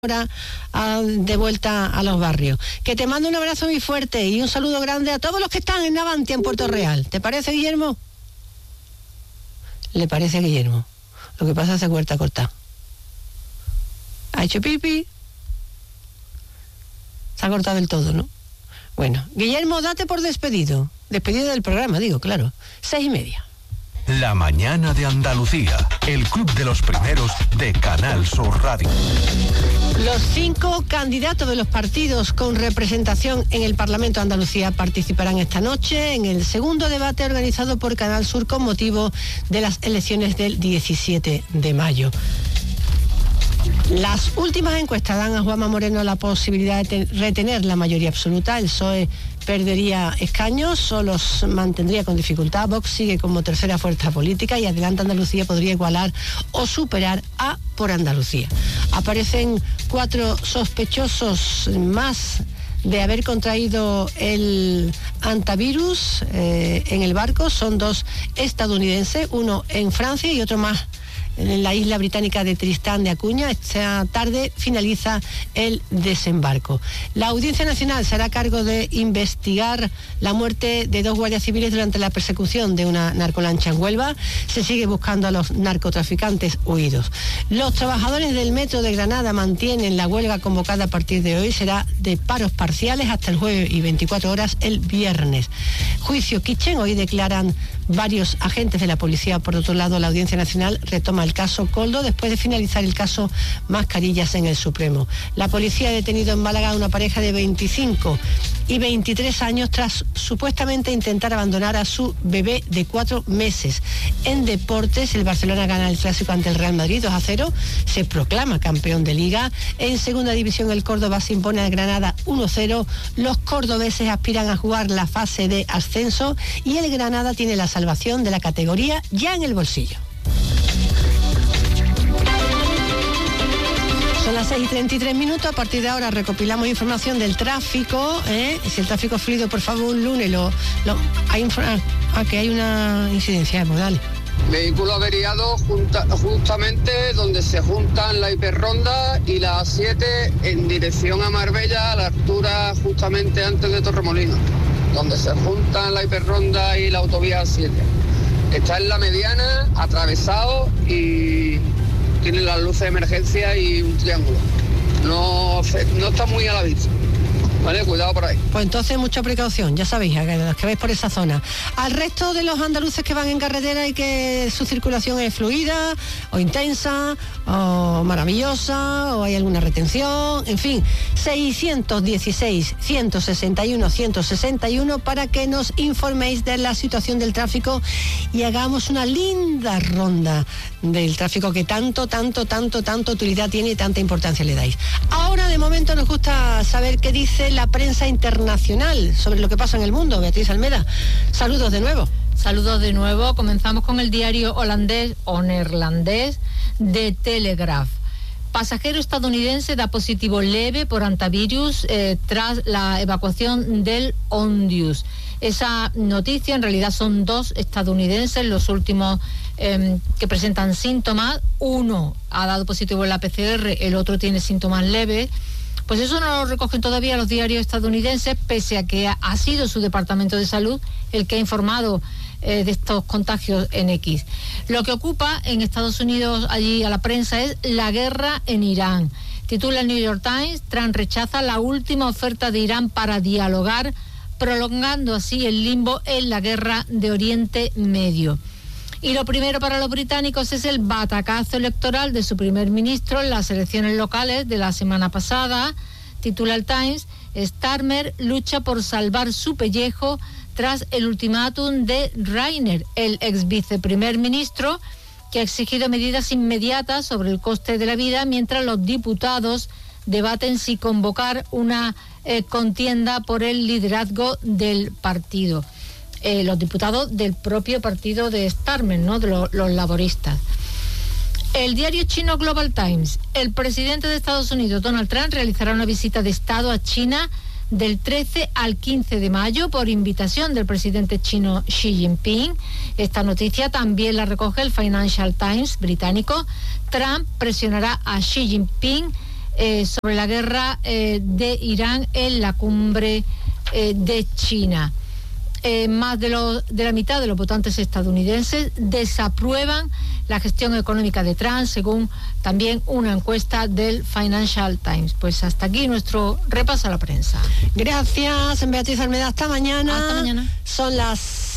de vuelta a los barrios. Que te mando un abrazo muy fuerte y un saludo grande a todos los que están en Navantia, en Puerto Real. ¿Te parece, Guillermo? Le parece a Guillermo. Lo que pasa es que se cuesta cortar. Ha hecho pipi. Se ha cortado del todo, ¿no? Bueno, Guillermo, date por despedido. Despedido del programa, digo, claro. 6:30. La mañana de Andalucía, el club de los primeros de Canal Sur Radio. Los 5 candidatos de los partidos con representación en el Parlamento de Andalucía participarán esta noche en el segundo debate organizado por Canal Sur con motivo de las elecciones del 17 de mayo. Las últimas encuestas dan a Juanma Moreno la posibilidad de retener la mayoría absoluta. El PSOE perdería escaños, solo los mantendría con dificultad. Vox sigue como tercera fuerza política y Adelante Andalucía podría igualar o superar a Por Andalucía. Aparecen 4 sospechosos más de haber contraído el hantavirus en el barco. Son 2 estadounidenses, uno en Francia y otro más en la isla británica de Tristán de Acuña. Esta tarde finaliza el desembarco. La Audiencia Nacional se hará cargo de investigar la muerte de 2 guardias civiles durante la persecución de una narcolancha en Huelva. Se sigue buscando a los narcotraficantes huidos. Los trabajadores del metro de Granada mantienen la huelga convocada a partir de hoy. Será de paros parciales hasta el jueves y 24 horas el viernes. Juicio Kitchen. Hoy declaran varios agentes de la policía. Por otro lado, la Audiencia Nacional retoma el caso Coldo después de finalizar el caso Mascarillas en el Supremo. La policía ha detenido en Málaga a una pareja de 25 y 23 años tras supuestamente intentar abandonar a su bebé de 4 meses. En deportes, el Barcelona gana el clásico ante el Real Madrid 2-0, se proclama campeón de Liga. En segunda división, el Córdoba se impone al Granada 1-0. Los cordobeses aspiran a jugar la fase de ascenso y el Granada tiene la salvación de la categoría ya en el bolsillo. Son las 6:33. A partir de ahora recopilamos información del tráfico. Si el tráfico es fluido, por favor, un lunes que hay una incidencia. Pues dale. Vehículo averiado justamente donde se juntan la hiperronda y la A7 en dirección a Marbella, a la altura justamente antes de Torremolinos, donde se juntan la hiperronda y la autovía A7. Está en la mediana, atravesado y tiene las luces de emergencia y un triángulo. No está muy a la vista. Vale, cuidado por ahí. Pues entonces mucha precaución, ya sabéis, a los que vais por esa zona. Al resto de los andaluces que van en carretera y que su circulación es fluida, o intensa, o maravillosa, o hay alguna retención, en fin, 616-161-161 para que nos informéis de la situación del tráfico y hagamos una linda ronda del tráfico que tanto utilidad tiene y tanta importancia le dais. Ahora, de momento, nos gusta saber qué dice la prensa internacional sobre lo que pasa en el mundo. Beatriz Almeda, saludos de nuevo. Saludos de nuevo. Comenzamos con el diario holandés o neerlandés de Telegraph. Pasajero estadounidense da positivo leve por hantavirus tras la evacuación del Ondius. Esa noticia, en realidad son 2 estadounidenses los últimos que presentan síntomas. Uno ha dado positivo en la PCR, el otro tiene síntomas leves. Pues eso no lo recogen todavía los diarios estadounidenses, pese a que ha sido su Departamento de Salud el que ha informado de estos contagios en X. Lo que ocupa en Estados Unidos allí a la prensa es la guerra en Irán. Titula el New York Times: Trump rechaza la última oferta de Irán para dialogar, prolongando así el limbo en la guerra de Oriente Medio. Y lo primero para los británicos es el batacazo electoral de su primer ministro en las elecciones locales de la semana pasada. Titula el Times: Starmer lucha por salvar su pellejo tras el ultimátum de Rayner, el ex viceprimer ministro, que ha exigido medidas inmediatas sobre el coste de la vida, mientras los diputados debaten si convocar una contienda por el liderazgo del partido. Los diputados del propio partido de Starmer, ¿no?, de los laboristas. El diario chino Global Times: el presidente de Estados Unidos, Donald Trump, realizará una visita de Estado a China del 13 al 15 de mayo por invitación del presidente chino Xi Jinping. Esta noticia también la recoge el Financial Times británico. Trump presionará a Xi Jinping sobre la guerra de Irán en la cumbre de China. Más de la mitad de los votantes estadounidenses desaprueban la gestión económica de Trump, según también una encuesta del Financial Times. Pues hasta aquí nuestro repaso a la prensa. Gracias, Beatriz Almeda. Hasta mañana. Hasta mañana. Son las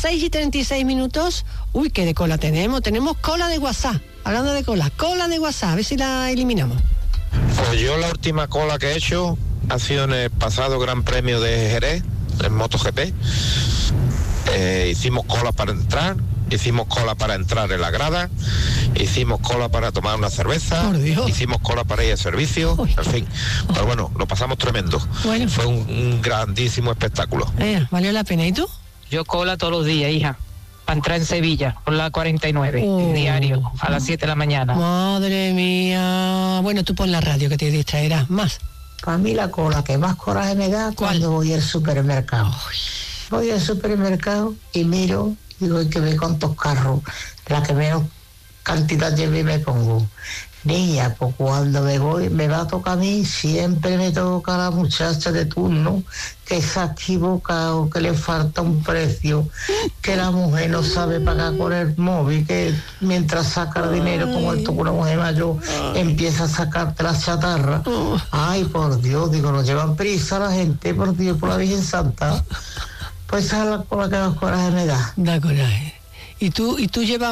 6:36. Uy, qué de cola tenemos. Tenemos cola de WhatsApp. Hablando de cola de WhatsApp. A ver si la eliminamos. Pues yo la última cola que he hecho ha sido en el pasado Gran Premio de Jerez, en MotoGP. Hicimos cola para entrar, hicimos cola para entrar en la grada, hicimos cola para tomar una cerveza, hicimos cola para ir al servicio, en fin. Pero bueno, lo pasamos tremendo. Bueno. Fue un grandísimo espectáculo. Valió la pena. ¿Y tú? Yo cola todos los días, hija, para entrar en Sevilla, por la 49, diario, a las 7 de la mañana. Madre mía. Bueno, tú pon la radio que te distraerás más. Para mí la cola que más coraje me da cuando voy al supermercado. Voy al supermercado y miro, digo, hay que ver cuántos carros, la que menos cantidad lleve me pongo. Niña, pues cuando me voy, me va a tocar a mí, siempre me toca a la muchacha de turno que se ha equivocado, que le falta un precio, que la mujer no sabe pagar con el móvil, que mientras saca el dinero, como esto con una mujer mayor, empieza a sacarte la chatarra. Ay, por Dios, digo, nos llevan prisa la gente, por Dios, por la Virgen Santa. Pues esa es la cola que más coraje me da. Da coraje. ¿Y tú llevas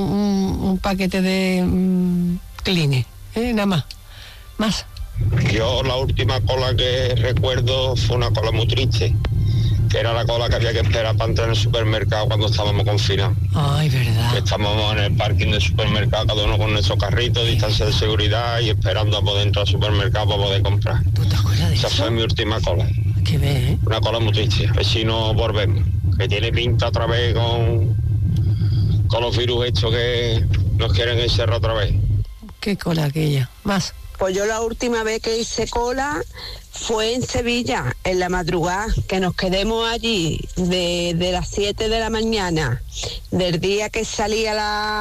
un paquete de Kleenex? Nada más. Yo la última cola que recuerdo fue una cola muy triste, que era la cola que había que esperar para entrar en el supermercado cuando estábamos confinados. Ay, verdad. Estábamos en el parking del supermercado, cada uno con nuestro carrito, distancia de seguridad y esperando a poder entrar al supermercado para poder comprar. ¿Tú te acuerdas de Esa eso? fue mi última cola. Qué ve, ¿eh? Una cola muy triste. A ver si no volvemos. Que tiene pinta otra vez con los virus estos que nos quieren encerrar otra vez. Qué cola aquella. Más. Pues yo la última vez que hice cola fue en Sevilla, en la madrugada, que nos quedemos allí de las 7 de la mañana, del día que salía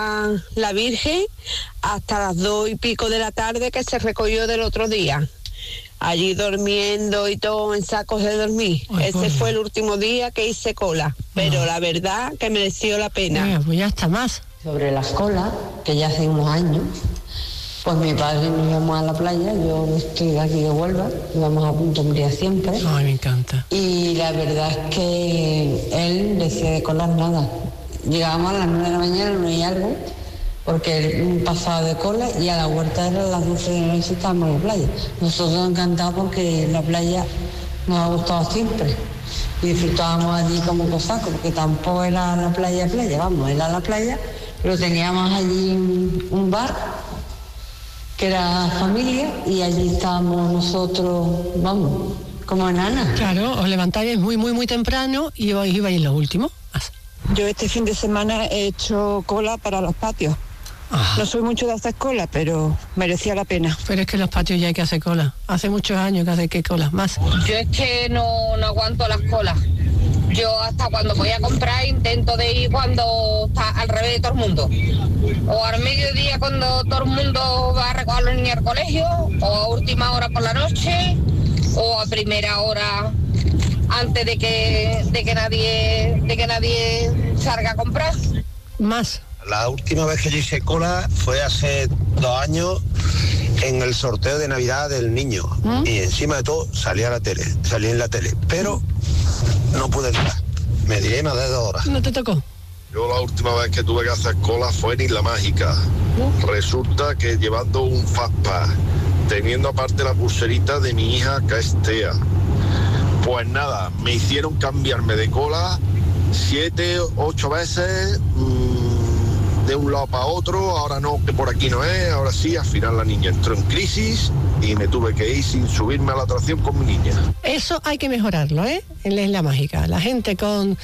la Virgen, hasta las 2 y pico de la tarde que se recogió del otro día. Allí durmiendo y todo en sacos de dormir. Ese fue el último día que hice cola, pero la verdad que mereció la pena. Pues ya está más. Sobre las colas, que ya hace unos años, pues mi padre nos íbamos a la playa, yo estoy de aquí de Huelva, íbamos a Punta Umbría siempre. Ay, me encanta. Y la verdad es que él decía de colar nada. Llegábamos a las 9 de la mañana, 9 y algo, porque él pasaba de cola y a la huerta era las 12 de la noche estábamos en la playa. Nosotros encantados porque la playa nos ha gustado siempre. Y disfrutábamos allí como cosacos, porque tampoco era la playa, vamos, era la playa, pero teníamos allí un bar que era familia y allí estábamos nosotros, vamos, como enanas. Claro, os levantáis muy temprano y ibais lo último. Yo este fin de semana he hecho cola para los patios. Ajá. No soy mucho de hacer cola, pero merecía la pena. Pero es que en los patios ya hay que hacer cola. Hace muchos años que hace que colas más. Yo es que no aguanto las colas. Yo hasta cuando voy a comprar intento de ir cuando está al revés de todo el mundo. O al mediodía cuando todo el mundo va a recoger a los niños al colegio, o a última hora por la noche, o a primera hora antes de que nadie salga a comprar. Más. La última vez que yo hice cola fue hace 2 años en el sorteo de Navidad del niño. Y encima de todo salí en la tele. Pero no pude entrar. Me diré más de 2 horas. ¿No te tocó? Yo la última vez que tuve que hacer cola fue en Isla Mágica. Resulta que llevando un Fastpass, teniendo aparte la pulserita de mi hija Caestea. Pues nada, me hicieron cambiarme de cola 7, 8 veces, de un lado para otro, ahora no, que por aquí no es, ahora sí. Al final la niña entró en crisis y me tuve que ir sin subirme a la atracción con mi niña. Eso hay que mejorarlo, ¿eh? En la Isla Mágica. La gente con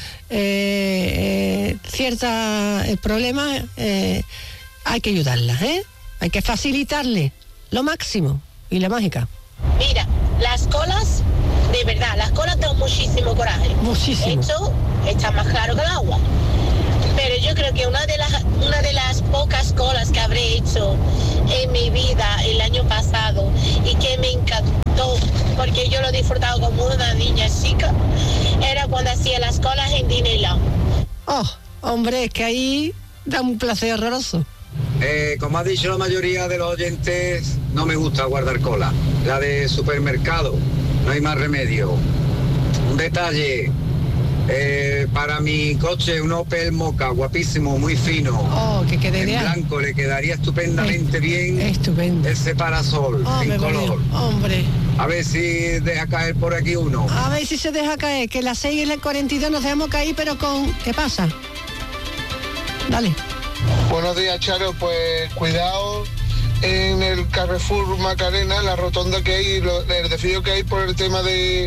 ciertos problemas hay que ayudarla, ¿eh? Hay que facilitarle lo máximo. Isla Mágica. Mira, las colas, de verdad, las colas dan muchísimo coraje. Muchísimo. Esto está más claro que el agua. pero yo creo que una de las pocas colas que habré hecho en mi vida el año pasado y que me encantó, porque yo lo he disfrutado como una niña chica, era cuando hacía las colas en Disneyland. Oh, hombre, es que ahí da un placer horroroso. Como ha dicho la mayoría de los oyentes, no me gusta guardar cola. La de supermercado, no hay más remedio. Un detalle, para mi coche, un Opel Mokka, guapísimo, muy fino. Oh, que quedaría en blanco, le quedaría estupendamente bien. Estupendo. Ese parasol, sin color. Hombre. A ver si deja caer por aquí uno. A ver si se deja caer, que las 6 y las 42 nos dejamos caer, pero con... ¿Qué pasa? Dale. Buenos días, Charo. Pues cuidado en el Carrefour Macarena, la rotonda que hay, el desvío que hay por el tema del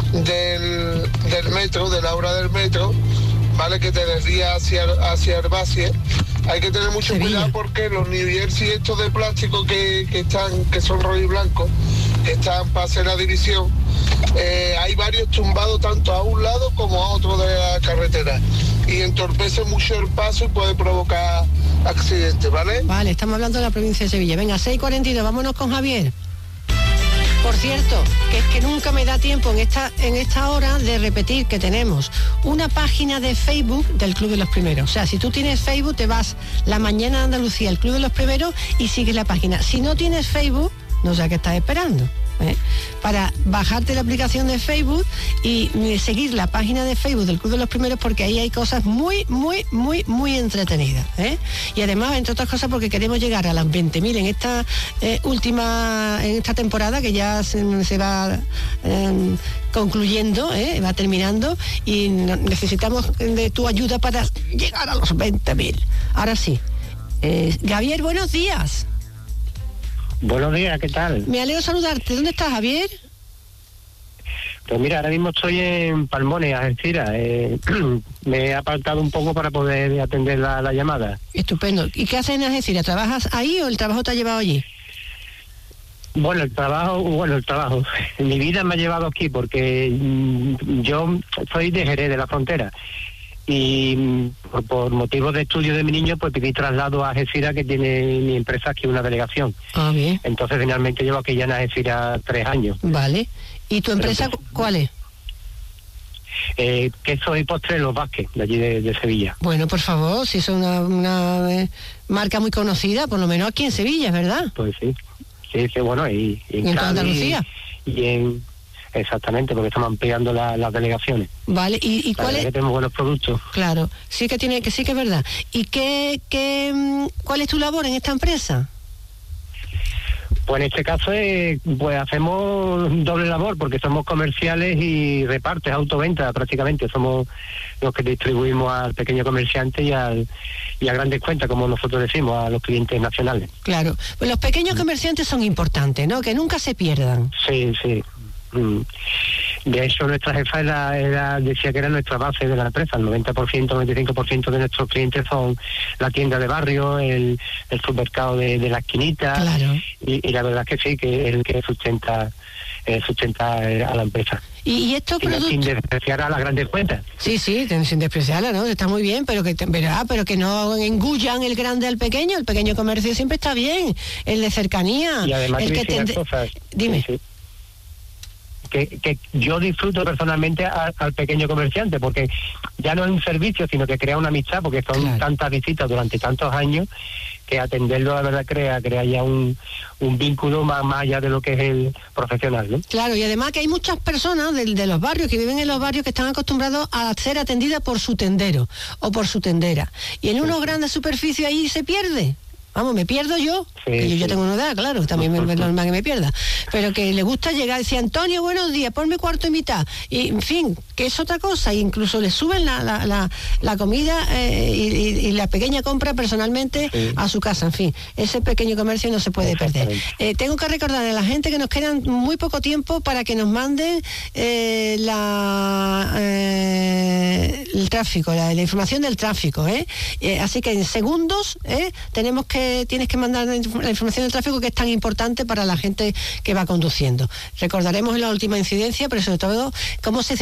metro, de la obra del metro, ¿vale? Que te desvía hacia Herbacie. Hay que tener mucho cuidado porque los New Jersey estos de plástico que son rojo y blanco, que están para hacer la división, hay varios tumbados tanto a un lado como a otro de la carretera y entorpece mucho el paso y puede provocar accidentes, ¿vale? Vale, estamos hablando de la provincia de Sevilla. Venga, 6:42, vámonos con Javier. Por cierto, que es que nunca me da tiempo en esta hora de repetir que tenemos una página de Facebook del Club de los Primeros. O sea, si tú tienes Facebook, te vas La Mañana de Andalucía, el Club de los Primeros, y sigues la página. Si no tienes Facebook, no sé a qué estás esperando, para bajarte la aplicación de Facebook y seguir la página de Facebook del Club de los Primeros, porque ahí hay cosas muy, muy, muy, muy entretenidas, y además, entre otras cosas, porque queremos llegar a las 20.000 en esta en esta temporada que ya se va concluyendo, va terminando, y necesitamos de tu ayuda para llegar a los 20.000. Ahora sí, Javier, buenos días. Buenos días, ¿qué tal? Me alegro saludarte. ¿Dónde estás, Javier? Pues mira, ahora mismo estoy en Palmones, Algeciras. Me he apartado un poco para poder atender la llamada. Estupendo. ¿Y qué haces en Algeciras? ¿Trabajas ahí o el trabajo te ha llevado allí? Bueno, el trabajo. Mi vida me ha llevado aquí porque yo soy de Jerez, de la frontera. Y por motivos de estudio de mi niño, pues pedí traslado a Algeciras, que tiene mi empresa aquí una delegación. Ah, bien. Entonces finalmente llevo aquí ya en Algeciras 3 años. Vale. ¿Y tu empresa cuál es? Quesos y postres Los Vázquez, de allí de Sevilla. Bueno, por favor, si es una marca muy conocida, por lo menos aquí en Sevilla, ¿verdad? Pues sí, bueno, y en toda Andalucía. Exactamente, porque estamos ampliando las delegaciones. Vale, ¿y cuál es? Que tenemos buenos productos. Claro, sí que es verdad. ¿Y cuál es tu labor en esta empresa? Pues en este caso pues hacemos doble labor, porque somos comerciales y repartes, autoventa prácticamente. Somos los que distribuimos al pequeño comerciante y a grandes cuentas, como nosotros decimos, a los clientes nacionales. Claro, pues los pequeños comerciantes son importantes, ¿no? Que nunca se pierdan. Sí. De hecho, nuestra jefa decía que era nuestra base de la empresa. El 90%, 95% de nuestros clientes son la tienda de barrio, el supermercado de la esquinita. Claro. Y la verdad es que sí, que es el que sustenta a la empresa. Y estos productos, sin despreciar a las grandes cuentas. Sí, sin despreciarla, ¿no? Está muy bien, pero que no engullan el grande al pequeño. El pequeño comercio siempre está bien, el de cercanía. Y además el que cosas. Dime. Sí. Que yo disfruto personalmente al pequeño comerciante, porque ya no es un servicio, sino que crea una amistad, porque son tantas visitas durante tantos años, que atenderlo, la verdad, crea ya un vínculo más allá de lo que es el profesional, ¿no? Claro, y además que hay muchas personas de los barrios, que viven en los barrios, que están acostumbrados a ser atendidas por su tendero o por su tendera, y en unos grandes superficies ahí se pierde. Vamos, me pierdo yo, que yo tengo una edad, claro, también es normal que me pierda, pero que le gusta llegar y decir: Antonio, buenos días, ponme cuarto y mitad, y en fin, que es otra cosa, e incluso le suben la comida y la pequeña compra personalmente a su casa. En fin, ese pequeño comercio no se puede perder. Tengo que recordar a la gente que nos quedan muy poco tiempo para que nos manden el tráfico, la información del tráfico, así que en segundos tienes que mandar la información del tráfico, que es tan importante para la gente que va conduciendo. Recordaremos en la última incidencia, pero sobre todo cómo se circula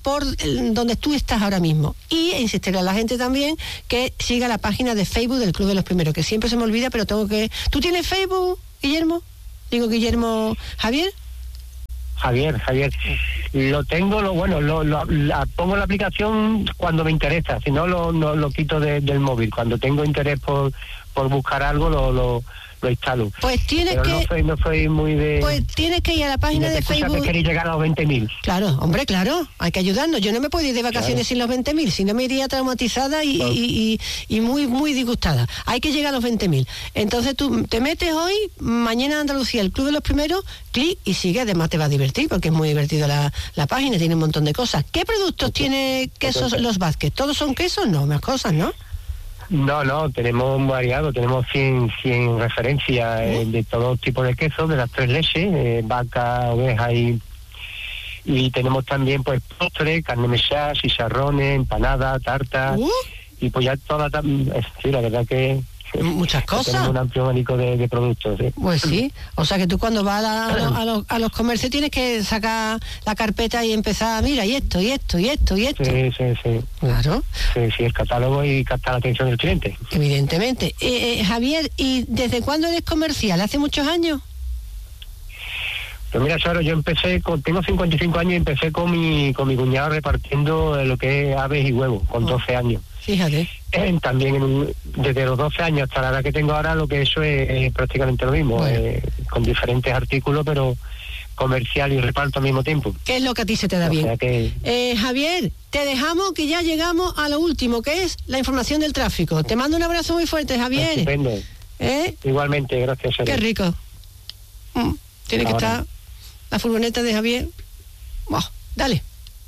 por donde tú estás ahora mismo. Y insistiré a la gente también que siga la página de Facebook del Club de los Primeros, que siempre se me olvida, pero tengo que... ¿Tú tienes Facebook, Guillermo? Digo, Guillermo, ¿Javier? Javier, lo tengo, pongo la aplicación cuando me interesa, si no lo quito del móvil. Cuando tengo interés por buscar algo, lo instalo. Pues tienes que... No soy muy de... Pues tienes que ir a la página de Facebook... que queréis llegar a los 20.000. Claro, hombre, claro, hay que ayudarnos. Yo no me puedo ir de vacaciones sin los 20.000, si no me iría traumatizada y muy, muy disgustada. Hay que llegar a los 20.000. Entonces tú te metes hoy, mañana Andalucía, el Club de los Primeros, clic y sigue, además te va a divertir, porque es muy divertido la página, tiene un montón de cosas. ¿Qué productos tiene quesos Los Vázquez? ¿Todos son quesos? No, más cosas, ¿no? No, tenemos variado, tenemos 100 referencias de todo tipo de quesos, de las 3 leches, vaca, oveja y tenemos también pues postre, carne mechada, chicharrones, empanada, tarta y pues ya toda sí, la verdad que muchas cosas. Tenemos un amplio abanico de productos. Pues sí, o sea que tú cuando vas a los comercios tienes que sacar la carpeta y empezar, mira, y esto. Sí. Claro. Sí, el catálogo y captar la atención del cliente. Evidentemente. Javier, ¿y desde cuándo eres comercial? ¿Hace muchos años? Pues mira, Charo, yo tengo 55 años y empecé con mi cuñado repartiendo lo que es aves y huevos, con 12 años. Fíjate. También desde los 12 años hasta la edad que tengo ahora, lo que he hecho es prácticamente lo mismo, con diferentes artículos, pero comercial y reparto al mismo tiempo. ¿Qué es lo que a ti se te da bien? Javier, te dejamos que ya llegamos a lo último, que es la información del tráfico. Te mando un abrazo muy fuerte, Javier. Estupendo. Igualmente, gracias. Qué rico. Tiene que estar la furgoneta de Javier. Dale.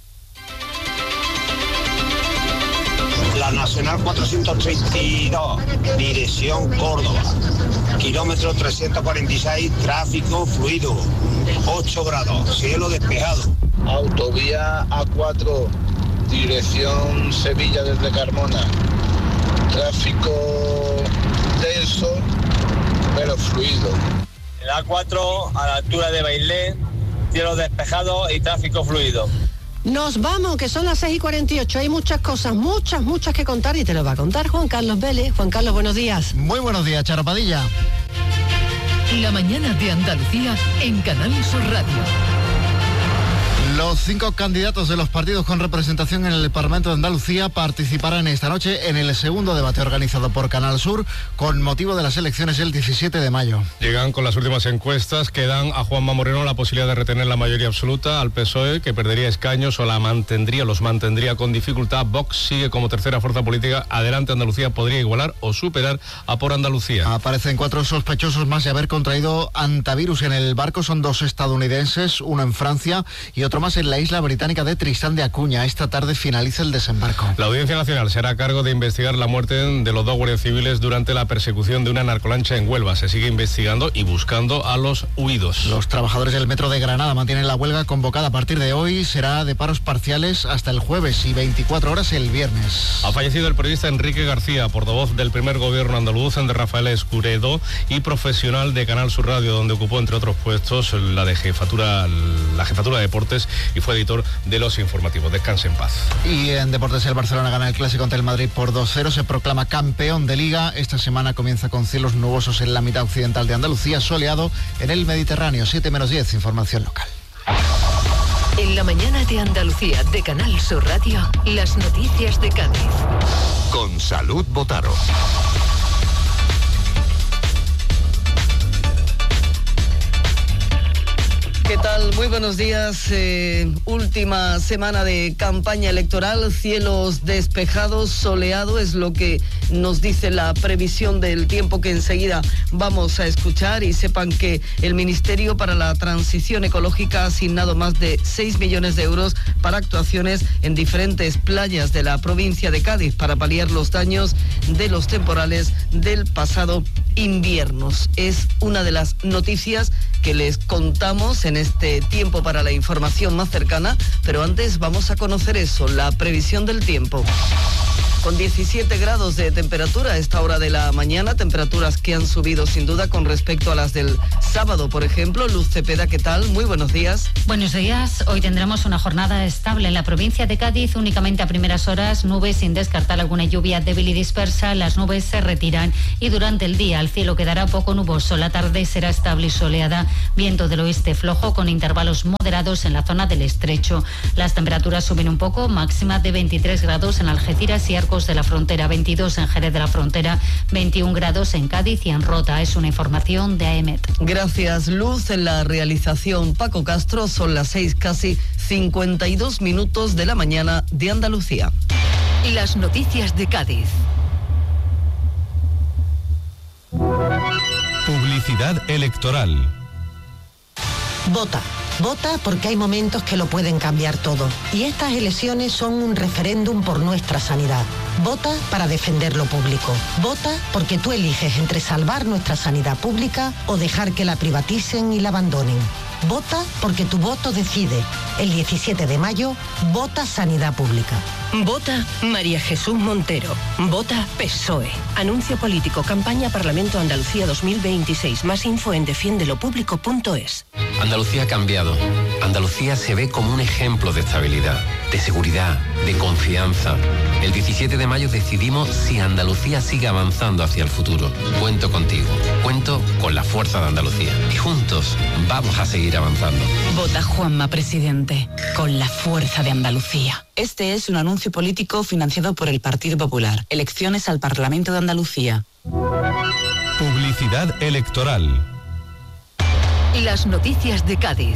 La Nacional 432, dirección Córdoba, kilómetro 346, tráfico fluido, 8 grados, cielo despejado. Autovía A4, dirección Sevilla desde Carmona, tráfico denso, pero fluido. El A4 a la altura de Bailén, cielo despejado y tráfico fluido. Nos vamos, que son las 6:48. Hay muchas cosas, muchas que contar y te lo va a contar Juan Carlos Vélez. Juan Carlos, buenos días. Muy buenos días, Charo Padilla. La mañana de Andalucía en Canal Sur Radio. Los 5 candidatos de los partidos con representación en el Parlamento de Andalucía participarán esta noche en el segundo debate organizado por Canal Sur con motivo de las elecciones el 17 de mayo. Llegan con las últimas encuestas que dan a Juanma Moreno la posibilidad de retener la mayoría absoluta, al PSOE, que perdería escaños o los mantendría con dificultad. Vox sigue como tercera fuerza política. Adelante Andalucía podría igualar o superar a Por Andalucía. Aparecen 4 sospechosos más de haber contraído antivirus en el barco. Son 2 estadounidenses, uno en Francia y otro más en la isla británica de Tristán de Acuña. Esta tarde finaliza el desembarco. La Audiencia Nacional será a cargo de investigar la muerte de los 2 guardias civiles durante la persecución de una narcolancha en Huelva. Se sigue investigando y buscando a los huidos. Los trabajadores del Metro de Granada mantienen la huelga convocada a partir de hoy. Será de paros parciales hasta el jueves y 24 horas el viernes. Ha fallecido el periodista Enrique García, portavoz del primer gobierno andaluz de Rafael Escuredo y profesional de Canal Sur Radio, donde ocupó entre otros puestos la jefatura de deportes y fue editor de los informativos. Descanse en paz. Y en deportes, el Barcelona gana el clásico ante el Madrid por 2-0, se proclama campeón de Liga. Esta semana comienza con cielos nubosos en la mitad occidental de Andalucía, soleado en el Mediterráneo. 7:10, información local. En la mañana de Andalucía de Canal Sur Radio, las noticias de Cádiz. Con Salud Botaro. ¿Qué tal? Muy buenos días. Última semana de campaña electoral, cielos despejados, soleado, es lo que nos dice la previsión del tiempo que enseguida vamos a escuchar. Y sepan que el Ministerio para la Transición Ecológica ha asignado más de 6 millones de euros para actuaciones en diferentes playas de la provincia de Cádiz para paliar los daños de los temporales del pasado invierno. Es una de las noticias que les contamos en este tiempo para la información más cercana, pero antes vamos a conocer eso, la previsión del tiempo. con 17 grados de temperatura a esta hora de la mañana, temperaturas que han subido sin duda con respecto a las del sábado, por ejemplo. Luz Cepeda, ¿qué tal? Muy buenos días. Buenos días. Hoy tendremos una jornada estable en la provincia de Cádiz, únicamente a primeras horas, nubes sin descartar alguna lluvia débil y dispersa. Las nubes se retiran y durante el día el cielo quedará poco nuboso. La tarde será estable y soleada, viento del oeste flojo con intervalos moderados en la zona del estrecho. Las temperaturas suben un poco, máxima de 23 grados en Algeciras y Arcos de la Frontera, 22 en Jerez de la Frontera, 21 grados en Cádiz y en Rota. Es una información de AEMET. Gracias, Luz. En la realización Paco Castro, son las 6, casi 52 minutos de la mañana de Andalucía. Las noticias de Cádiz. Publicidad electoral. Vota. Vota porque hay momentos que lo pueden cambiar todo. Y estas elecciones son un referéndum por nuestra sanidad. Vota para defender lo público. Vota porque tú eliges entre salvar nuestra sanidad pública o dejar que la privaticen y la abandonen. Vota porque tu voto decide. El 17 de mayo, vota Sanidad Pública. Vota María Jesús Montero. Vota PSOE. Anuncio político, campaña Parlamento Andalucía 2026. Más info en defiendelopublico.es. Andalucía ha cambiado. Andalucía se ve como un ejemplo de estabilidad, de seguridad, de confianza. El 17 de mayo decidimos si Andalucía sigue avanzando hacia el futuro. Cuento contigo. Cuento con la fuerza de Andalucía. Y juntos vamos a seguir avanzando. Vota Juanma Presidente, con la fuerza de Andalucía. Este es un anuncio político financiado por el Partido Popular. Elecciones al Parlamento de Andalucía. Publicidad electoral. Las noticias de Cádiz.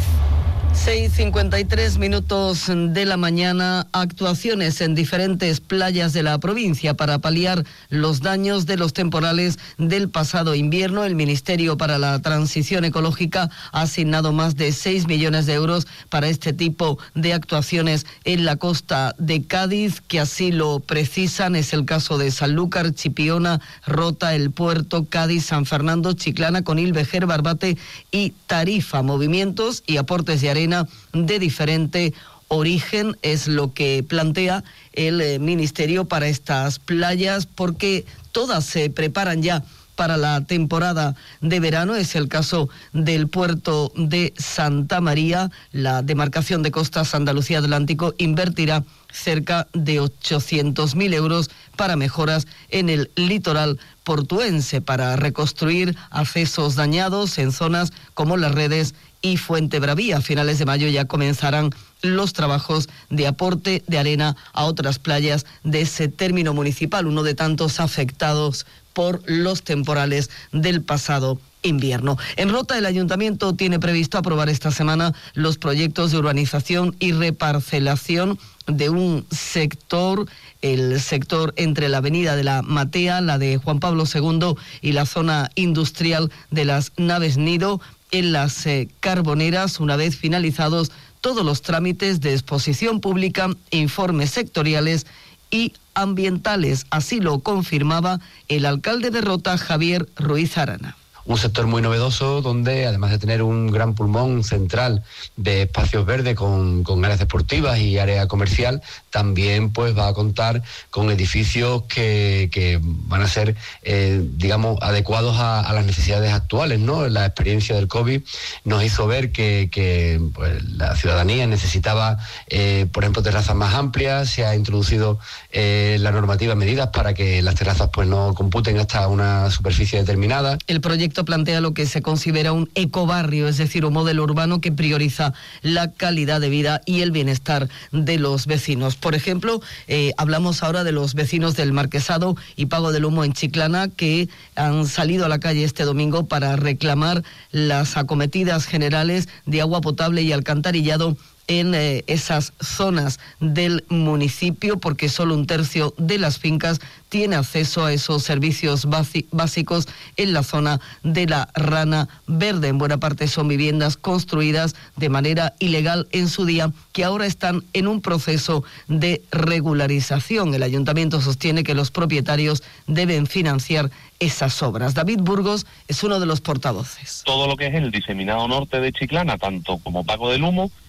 6:53 minutos de la mañana. Actuaciones en diferentes playas de la provincia para paliar los daños de los temporales del pasado invierno. El Ministerio para la Transición Ecológica ha asignado más de 6 millones de euros para este tipo de actuaciones en la costa de Cádiz, que así lo precisan. Es el caso de Sanlúcar, Chipiona, Rota, El Puerto, Cádiz, San Fernando, Chiclana, Conil, Vejer, Barbate y Tarifa. Movimientos y aportes de arena de diferente origen es lo que plantea el Ministerio para estas playas, porque todas se preparan ya para la temporada de verano. Es el caso del puerto de Santa María. La demarcación de Costas Andalucía Atlántico invertirá cerca de 800.000 euros para mejoras en el litoral portuense, para reconstruir accesos dañados en zonas como Las Redes y Fuentebraví. A finales de mayo ya comenzarán los trabajos de aporte de arena a otras playas de ese término municipal, uno de tantos afectados por los temporales del pasado invierno. En Rota, el Ayuntamiento tiene previsto aprobar esta semana los proyectos de urbanización y reparcelación de un sector, el sector entre la avenida de la Matea, la de Juan Pablo II y la zona industrial de las Naves Nido, en las Carboneras, una vez finalizados todos los trámites de exposición pública, informes sectoriales y ambientales. Así lo confirmaba el alcalde de Rota, Javier Ruiz Arana. Un sector muy novedoso donde, además de tener un gran pulmón central de espacios verdes con áreas deportivas y área comercial, también pues va a contar con edificios que van a ser, digamos, adecuados a las necesidades actuales, ¿no? La experiencia del COVID nos hizo ver que pues, la ciudadanía necesitaba, por ejemplo, terrazas más amplias. Se ha introducido la normativa, medidas para que las terrazas pues no computen hasta una superficie determinada. El proyecto plantea lo que se considera un ecobarrio, es decir, un modelo urbano que prioriza la calidad de vida y el bienestar de los vecinos. Por ejemplo, hablamos ahora de los vecinos del Marquesado y Pago del Humo en Chiclana, que han salido a la calle este domingo para reclamar las acometidas generales de agua potable y alcantarillado en esas zonas del municipio, porque solo 1/3 de las fincas tiene acceso a esos servicios básicos en la zona de la Rana Verde. En buena parte son viviendas construidas de manera ilegal en su día, que ahora están en un proceso de regularización. El ayuntamiento sostiene que los propietarios deben financiar esas obras. David Burgos es uno de los portavoces. Todo lo que es el diseminado norte de Chiclana, tanto como Pago del Humo,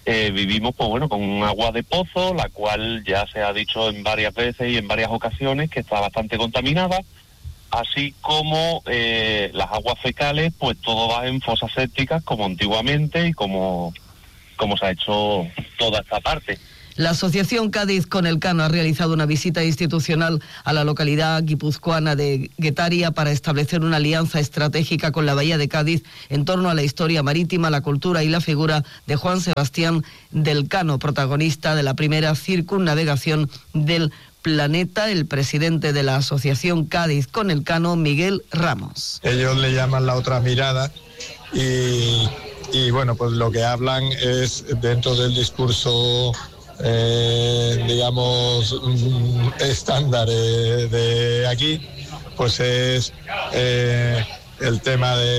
vivimos pues bueno, con un agua de pozo, la cual ya se ha dicho en varias veces y en varias ocasiones que está bastante contaminada, así como las aguas fecales, pues todo va en fosas sépticas como antiguamente y como se ha hecho toda esta parte. La Asociación Cádiz con Elcano ha realizado una visita institucional a la localidad guipuzcoana de Guetaria para establecer una alianza estratégica con la Bahía de Cádiz en torno a la historia marítima, la cultura y la figura de Juan Sebastián de Elcano, protagonista de la primera circunnavegación del planeta. El presidente de la Asociación Cádiz con Elcano, Miguel Ramos. Ellos le llaman la otra mirada y bueno, pues lo que hablan es dentro del discurso digamos estándar de aquí, pues es el tema de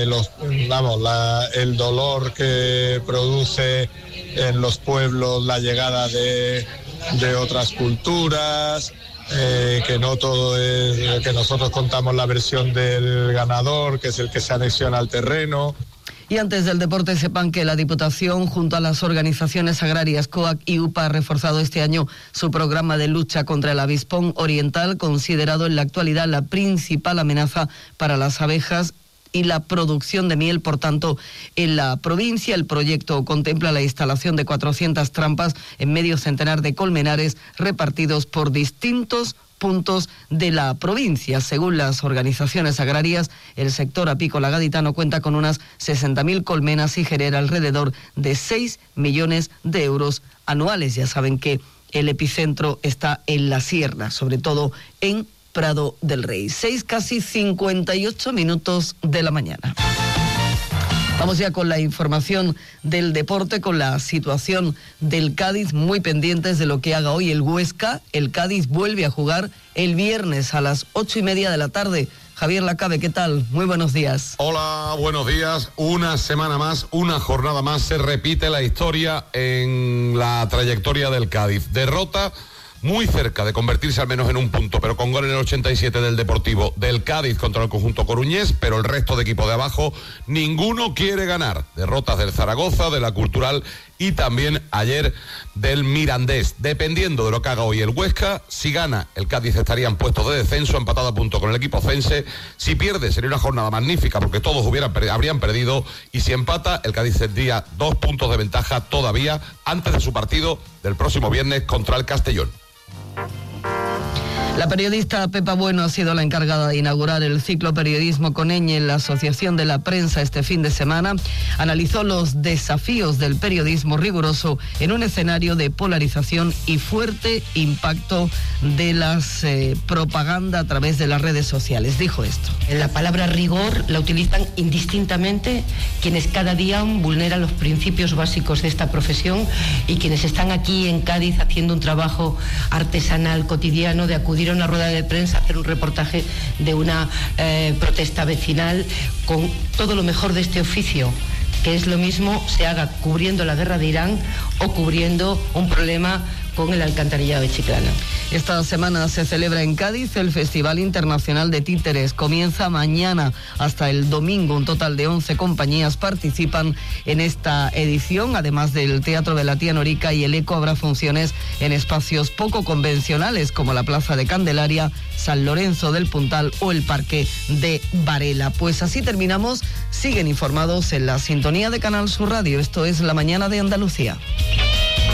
el dolor que produce en los pueblos la llegada de otras culturas, que no todo es que nosotros contamos la versión del ganador, que es el que se anexiona al terreno. Y antes del deporte, sepan que la Diputación, junto a las organizaciones agrarias COAC y UPA, ha reforzado este año su programa de lucha contra el avispón oriental, considerado en la actualidad la principal amenaza para las abejas y la producción de miel. Por tanto, en la provincia el proyecto contempla la instalación de 400 trampas en medio centenar de colmenares repartidos por distintos puntos de la provincia. Según las organizaciones agrarias, el sector apícola gaditano cuenta con unas 60.000 colmenas y genera alrededor de 6 millones de euros anuales. Ya saben que el epicentro está en la sierra, sobre todo en Prado del Rey. 6, casi 58 minutos de la mañana. Vamos ya con la información del deporte, con la situación del Cádiz, muy pendientes de lo que haga hoy el Huesca. El Cádiz vuelve a jugar el viernes a las 8:30 de la tarde. Javier Lacabe, ¿qué tal? Muy buenos días. Hola, buenos días. Una semana más, una jornada más, se repite la historia en la trayectoria del Cádiz. Derrota muy cerca de convertirse al menos en un punto, pero con gol en el 87 del Deportivo del Cádiz contra el conjunto coruñés, pero el resto de equipos de abajo, ninguno quiere ganar. Derrotas del Zaragoza, de la Cultural y también ayer del Mirandés. Dependiendo de lo que haga hoy el Huesca, si gana, el Cádiz estaría en puestos de descenso, empatado a punto con el equipo cense. Si pierde, sería una jornada magnífica porque todos habrían perdido, y si empata, el Cádiz tendría 2 puntos de ventaja todavía antes de su partido del próximo viernes contra el Castellón. La periodista Pepa Bueno ha sido la encargada de inaugurar el ciclo Periodismo con ñ en la Asociación de la Prensa este fin de semana. Analizó los desafíos del periodismo riguroso en un escenario de polarización y fuerte impacto de las propaganda a través de las redes sociales. Dijo esto. La palabra rigor la utilizan indistintamente quienes cada día vulneran los principios básicos de esta profesión y quienes están aquí en Cádiz haciendo un trabajo artesanal cotidiano de acudir a una rueda de prensa, hacer un reportaje de una protesta vecinal con todo lo mejor de este oficio, que es lo mismo se haga cubriendo la guerra de Irán o cubriendo un problema con el alcantarillado de Chiclana. Esta semana se celebra en Cádiz el Festival Internacional de Títeres. Comienza mañana hasta el domingo. Un total de 11 compañías participan en esta edición. Además del Teatro de la Tía Norica y el Eco, habrá funciones en espacios poco convencionales como la Plaza de Candelaria, San Lorenzo del Puntal o el Parque de Varela. Pues así terminamos. Siguen informados en la sintonía de Canal Sur Radio. Esto es La Mañana de Andalucía.